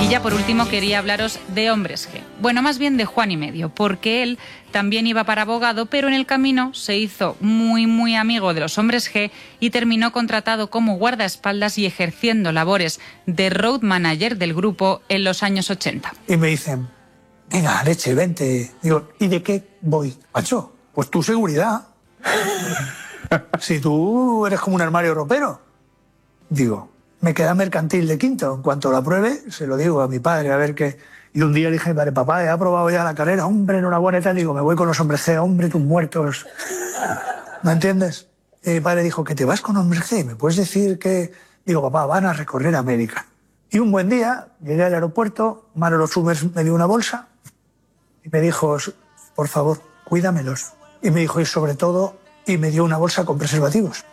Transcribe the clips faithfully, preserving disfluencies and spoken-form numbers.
Y ya por último quería hablaros de Hombres G. Bueno, más bien de Juan y Medio, porque él también iba para abogado, pero en el camino se hizo muy, muy amigo de los Hombres G y terminó contratado como guardaespaldas y ejerciendo labores de road manager del grupo en los años ochenta. Y me dicen, venga, leche, vente. Digo, ¿y de qué voy? Macho, pues tu seguridad. Si tú eres como un armario ropero. Digo, me queda mercantil de quinto. En cuanto la pruebe, se lo digo a mi padre, a ver qué... Y un día le dije, padre, papá, he aprobado ya la carrera. Hombre, enhorabuena y tal. Digo, me voy con los Hombres G. Hombre, tus muertos. ¿Me entiendes? Y mi padre dijo, que te vas con Hombres G. ¿Me puedes decir que...? Digo, papá, van a recorrer América. Y un buen día, llegué al aeropuerto, Manolo Summers me dio una bolsa y me dijo, por favor, cuídamelos. Y me dijo, y sobre todo, y me dio una bolsa con preservativos.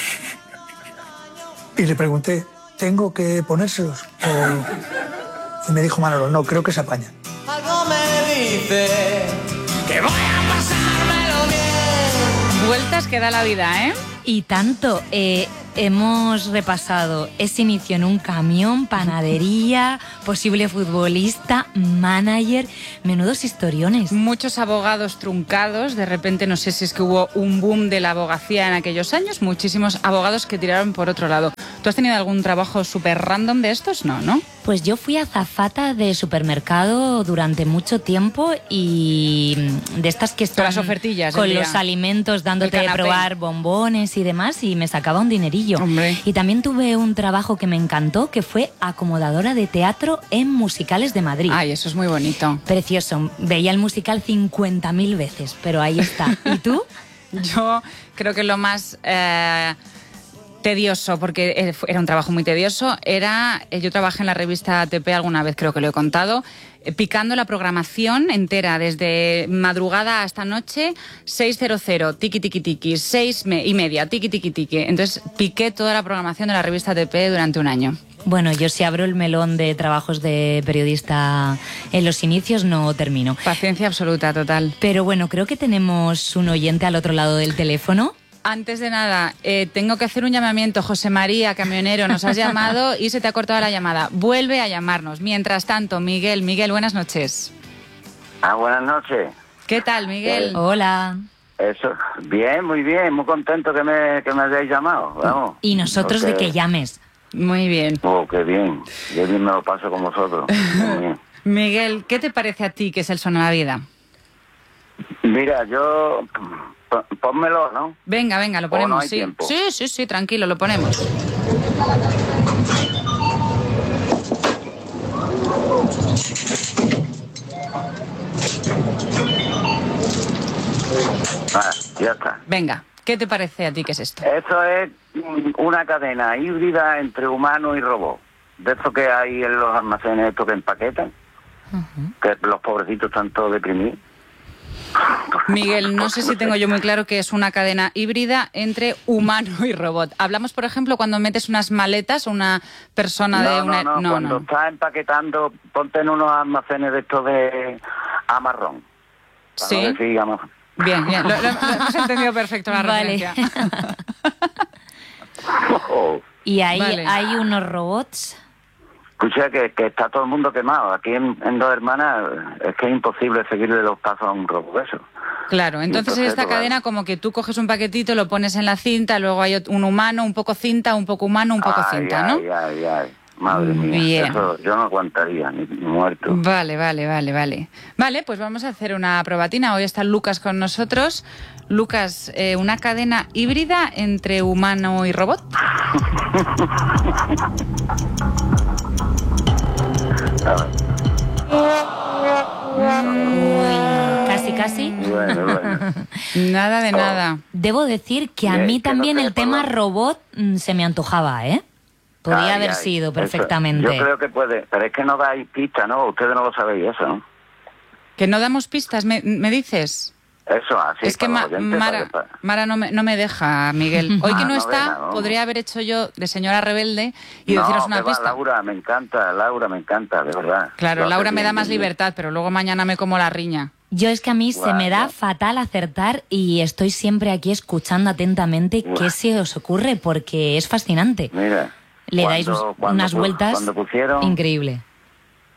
Y le pregunté, ¿tengo que ponérselos? O... Y me dijo Manolo, no, creo que se apañan. Algo me dice que voy a pasármelo bien. Vueltas que da la vida, ¿eh? Y tanto, eh, hemos repasado ese inicio en un camión, panadería, posible futbolista, manager, menudos historiones. Muchos abogados truncados, de repente no sé si es que hubo un boom de la abogacía en aquellos años, muchísimos abogados que tiraron por otro lado. ¿Tú has tenido algún trabajo súper random de estos? No, ¿no? Pues yo fui azafata de supermercado durante mucho tiempo y de estas que están con las ofertillas con los alimentos dándote de probar bombones y demás, y me sacaba un dinerillo. Hombre. Y también tuve un trabajo que me encantó, que fue acomodadora de teatro en musicales de Madrid. Ay, eso es muy bonito. Precioso. Veía el musical cincuenta mil veces, pero ahí está. ¿Y tú? Yo creo que lo más... Eh... tedioso, porque era un trabajo muy tedioso, era, yo trabajé en la revista A T P alguna vez, creo que lo he contado, picando la programación entera, desde madrugada hasta noche, seis cero cero, tiki tiki tiki, seis y media, tiki tiki tiki. Entonces piqué toda la programación de la revista A T P durante un año. Bueno, yo si abro el melón de trabajos de periodista en los inicios no termino. Paciencia absoluta, total. Pero bueno, creo que tenemos un oyente al otro lado del teléfono. Antes de nada, eh, tengo que hacer un llamamiento. José María, camionero, nos has llamado y se te ha cortado la llamada. Vuelve a llamarnos. Mientras tanto, Miguel, Miguel, buenas noches. Ah, buenas noches. ¿Qué tal, Miguel? Eh, Hola. Eso, bien, muy bien, muy contento que me, que me hayáis llamado, vamos. Y nosotros porque... de que llames. Muy bien. Oh, qué bien. Yo bien me lo paso con vosotros. Muy bien. Miguel, ¿qué te parece a ti que es el Son de la Vida? Mira, yo... Pónmelo, ¿no? Venga, venga, lo ponemos, no hay sí. Tiempo. Sí, sí, sí, tranquilo, lo ponemos. Ah, ya está. Venga, ¿qué te parece a ti que es esto? Esto es una cadena híbrida entre humano y robot. De esto que hay en los almacenes, estos que empaquetan, uh-huh. Que los pobrecitos están todos deprimidos. Miguel, no sé si tengo yo muy claro que es una cadena híbrida entre humano y robot. Hablamos, por ejemplo, cuando metes unas maletas, una persona no, de una... No, no, no cuando no. estás empaquetando, ponte en unos almacenes de estos de amarrón. Sí. No decir, bien, bien, lo, lo, lo hemos entendido perfecto la vale. referencia. oh. Y ahí vale. hay unos robots... Escucha, que, que está todo el mundo quemado. Aquí en, en Dos Hermanas es que es imposible seguirle los pasos a un robot eso. Claro, entonces, entonces en esta pues, cadena como que tú coges un paquetito, lo pones en la cinta, luego hay un humano, un poco cinta, un poco humano, un poco ay, cinta, ay, ¿no? Ay, ay, ay. Madre mía, bien. Eso yo no aguantaría, ni, ni muerto. Vale, vale, vale, vale. Vale, pues vamos a hacer una probatina. Hoy está Lucas con nosotros. Lucas, eh, una cadena híbrida entre humano y robot. Uy, casi, casi. Bueno, bueno. Nada de oh. nada. Debo decir que a Bien, mí también no el tema por... robot mm, se me antojaba, ¿eh? Podría ay, haber ay, sido eso, perfectamente. yo creo que puede, pero es que no dais pista, ¿no? Ustedes no lo sabéis eso, ¿no? Que no damos pistas, ¿me, me dices? Eso, así. Es que Ma oyentes, Mara, para... No, me, no me deja, Miguel. Hoy que no ah, está, novena, no. podría haber hecho yo de señora rebelde y no, deciros una que va, pista. Laura, me encanta, Laura, me encanta, de verdad. Claro, lo Laura me bien, da más bien, libertad, pero luego mañana me como la riña. Yo es que a mí Guau, se me da ya. fatal acertar y estoy siempre aquí escuchando atentamente Guau. qué se os ocurre porque es fascinante. Mira. Le cuando, dais cuando, unas cuando, vueltas cuando pusieron, increíble.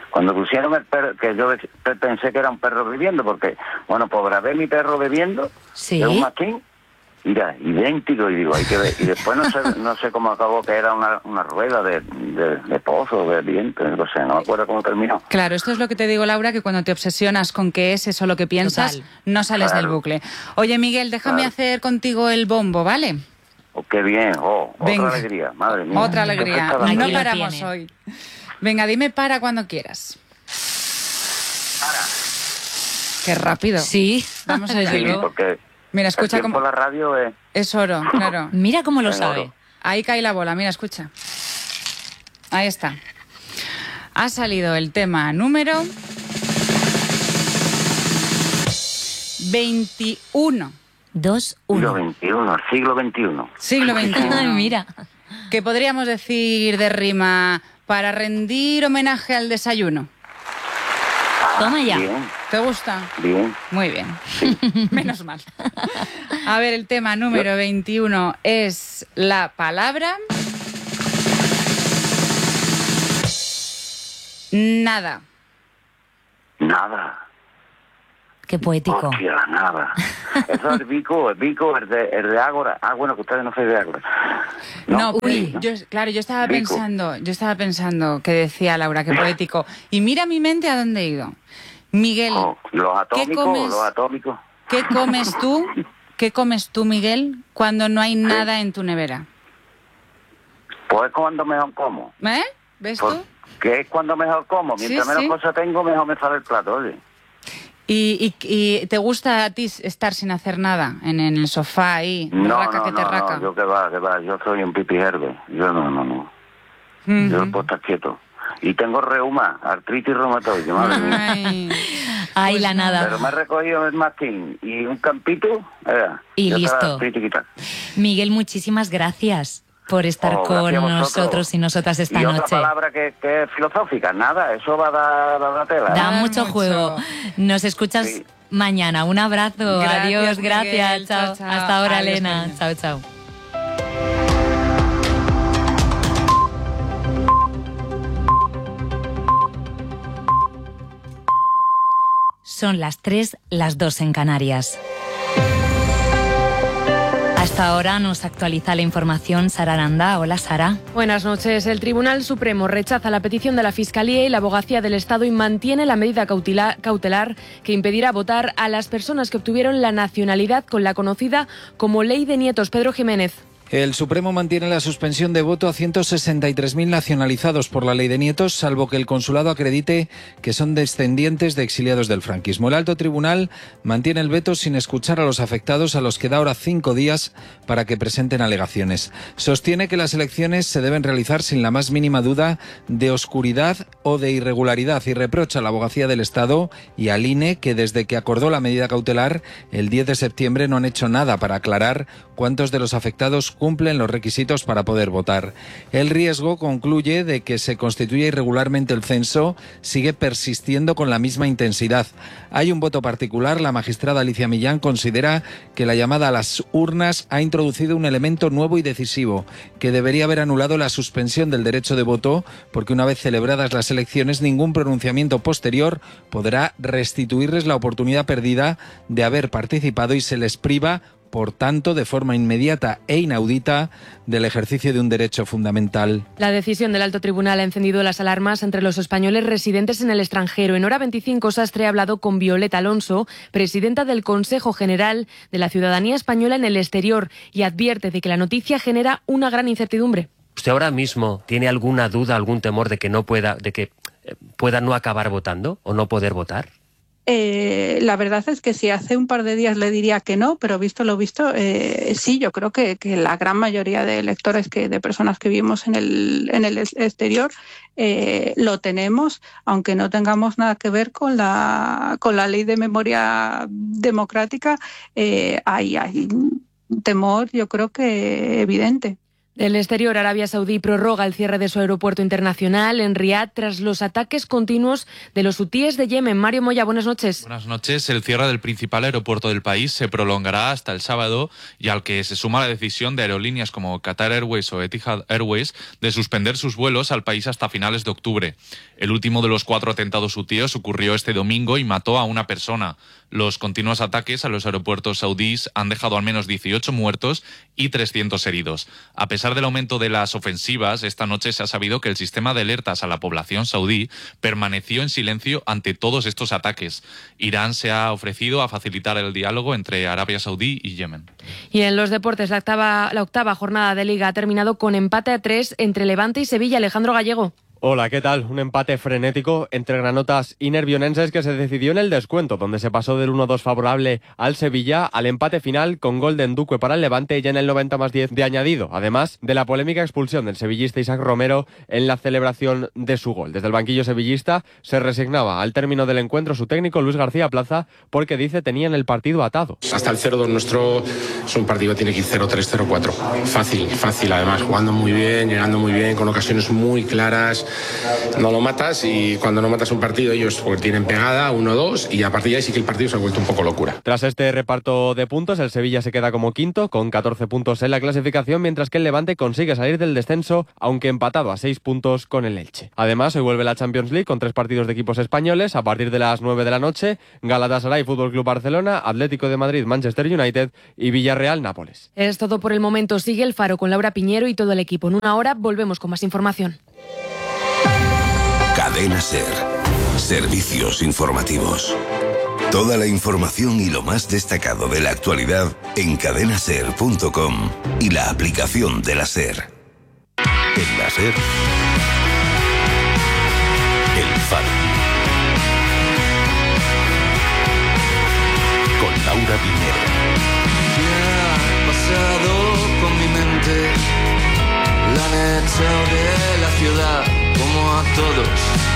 Cuando pusieron el perro, que yo pensé que era un perro bebiendo, porque, bueno, pues grabé mi perro bebiendo, Sí. de un mastín, mira, idéntico, y digo, hay que ver. Y después no sé no sé cómo acabó, que era una, una rueda de, de, de pozo, de viento, no sé, no me acuerdo cómo terminó. Claro, esto es lo que te digo, Laura, que cuando te obsesionas con que es eso lo que piensas, Total. no sales Claro. del bucle. Oye, Miguel, déjame Claro. hacer contigo el bombo, ¿vale? Oh, qué bien, oh, Venga. otra alegría, madre mía. Otra Qué alegría. fiesta la Aquí No lo mía. paramos tiene. hoy. Venga, dime para cuando quieras. Qué rápido. Sí. Vamos a Sí, ello. porque Mira, el escucha tiempo cómo... en la radio es... Es oro, claro. Mira cómo lo En sabe. oro. Ahí cae la bola, mira, escucha. Ahí está. Ha salido el tema número veintiuno. Dos, Siglo uno. veintiuno, siglo veintiuno. Siglo Ay, veintiuno. mira. ¿Qué podríamos decir de rima para rendir homenaje al desayuno? Toma ya. Bien, ¿Te gusta? bien. Muy bien. Menos mal. A ver, el tema número veintiuno es la palabra... Nada. Nada. Qué poético. Hostia, nada. Eso es Vico, es Vico, el de, el de Ágora. Ah, bueno, que ustedes no sois de Ágora. No, Uy. yo, claro, yo estaba Vico. pensando, yo estaba pensando que decía Laura, que poético. Y mira mi mente a dónde he ido. Miguel, Oh, los ¿qué atómicos, comes? los atómicos. ¿qué comes tú? ¿Qué comes tú, Miguel, cuando no hay nada en tu nevera? Pues es cuando mejor como. ¿Eh? ¿Ves Pues, tú? que es cuando mejor como. Mientras Sí, menos sí. cosas tengo, mejor me sale el plato, oye. ¿Y, y, y te gusta a ti estar sin hacer nada en, en el sofá ahí, No, raca no, que te no, raca? no, yo que va, que va. Yo soy un pipi herbe. Yo no, no, no. Ujú. Yo puedo estar quieto. Y tengo reuma, artritis reumatoide, madre mía. Ay. Ay, Pues la no. nada. Pero me he recogido el mastín y un campito, eh, Y ya está listo. la artritis quitada. Miguel, muchísimas gracias por estar Oh, con gracias a vosotros. nosotros y nosotras esta y otra noche. palabra que, que es filosófica, nada, eso va a dar, va a dar tela. Da Da mucho, mucho. juego. Nos escuchas Sí. mañana. Un abrazo. Gracias, Adiós, gracias. Miguel. Chao. Chao, chao. Hasta ahora, Adiós, Elena. cariño. Chao, chao. Son las tres, las dos en Canarias. Hasta ahora nos actualiza la información Sara Aranda. Hola, Sara. Buenas noches. El Tribunal Supremo rechaza la petición de la Fiscalía y la Abogacía del Estado y mantiene la medida cautela- cautelar que impedirá votar a las personas que obtuvieron la nacionalidad con la conocida como Ley de Nietos. Pedro Jiménez. El Supremo mantiene la suspensión de voto a ciento sesenta y tres mil nacionalizados por la ley de nietos, salvo que el consulado acredite que son descendientes de exiliados del franquismo. El alto tribunal mantiene el veto sin escuchar a los afectados, a los que da ahora cinco días para que presenten alegaciones. Sostiene que las elecciones se deben realizar sin la más mínima duda de oscuridad o de irregularidad y reprocha a la Abogacía del Estado y al I N E que desde que acordó la medida cautelar el diez de septiembre no han hecho nada para aclarar cuántos de los afectados cumplen los requisitos para poder votar. El riesgo, concluye, de que se constituya irregularmente el censo sigue persistiendo con la misma intensidad. Hay un voto particular. La magistrada Alicia Millán considera que la llamada a las urnas ha introducido un elemento nuevo y decisivo, que debería haber anulado la suspensión del derecho de voto, porque una vez celebradas las elecciones, ningún pronunciamiento posterior podrá restituirles la oportunidad perdida de haber participado y se les priva, por tanto, de forma inmediata e inaudita, del ejercicio de un derecho fundamental. La decisión del alto tribunal ha encendido las alarmas entre los españoles residentes en el extranjero. En Hora veinticinco, Sastre ha hablado con Violeta Alonso, presidenta del Consejo General de la Ciudadanía Española en el Exterior, y advierte de que la noticia genera una gran incertidumbre. ¿Usted ahora mismo tiene alguna duda, algún temor de que no pueda, de que eh, pueda no acabar votando o no poder votar? Eh, la verdad es que si hace un par de días le diría que no, pero visto lo visto, eh, sí, yo creo que, que la gran mayoría de electores, que de personas que vivimos en el, en el exterior, eh, lo tenemos, aunque no tengamos nada que ver con la, con la ley de memoria democrática, eh, hay, hay un temor, yo creo que evidente. Del exterior, Arabia Saudí prorroga el cierre de su aeropuerto internacional en Riad tras los ataques continuos de los hutíes de Yemen. Mario Moya, buenas noches. Buenas noches. El cierre del principal aeropuerto del país se prolongará hasta el sábado y al que se suma la decisión de aerolíneas como Qatar Airways o Etihad Airways de suspender sus vuelos al país hasta finales de octubre. El último de los cuatro atentados hutíes ocurrió este domingo y mató a una persona. Los continuos ataques a los aeropuertos saudíes han dejado al menos dieciocho muertos y trescientos heridos. A pesar del aumento de las ofensivas, esta noche se ha sabido que el sistema de alertas a la población saudí permaneció en silencio ante todos estos ataques. Irán se ha ofrecido a facilitar el diálogo entre Arabia Saudí y Yemen. Y en los deportes, la octava, la octava jornada de Liga ha terminado con empate a tres entre Levante y Sevilla. Alejandro Gallego. Hola, ¿qué tal? Un empate frenético entre granotas y nervionenses que se decidió en el descuento, donde se pasó del uno dos favorable al Sevilla al empate final con gol de Nduque para el Levante ya en el noventa más diez de añadido, además de la polémica expulsión del sevillista Isaac Romero en la celebración de su gol. Desde el banquillo sevillista se resignaba al término del encuentro su técnico Luis García Plaza porque dice tenían el partido atado. Hasta el cero dos nuestro es un partido que tiene que ir cero tres, cero cuatro. Fácil, fácil, además jugando muy bien, llegando muy bien, con ocasiones muy claras. No lo matas y cuando no matas un partido ellos pues, tienen pegada uno dos y a partir de ahí sí que el partido se ha vuelto un poco locura. Tras este reparto de puntos, el Sevilla se queda como quinto con catorce puntos en la clasificación, mientras que el Levante consigue salir del descenso, aunque empatado a seis puntos con el Elche. Además, hoy vuelve la Champions League con tres partidos de equipos españoles a partir de las nueve de la noche: Galatasaray, Fútbol Club Barcelona, Atlético de Madrid, Manchester United y Villarreal, Nápoles. Es todo por el momento. Sigue El Faro con Laura Piñero y todo el equipo. En una hora volvemos con más información. Cadena SER. Servicios informativos. Toda la información y lo más destacado de la actualidad en cadena ser punto com y la aplicación de la SER. En la SER, El Faro. Con Laura Piñero. ¿Qué ha pasado con mi mente? La han echado de la ciudad como a todos.